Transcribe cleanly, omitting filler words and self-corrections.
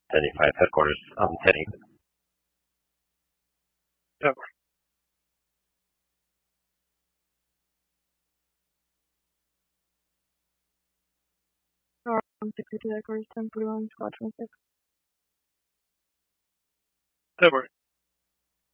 1085 headquarters. 10-8. Over. 62 headquarters, 1041, squad 26. Over.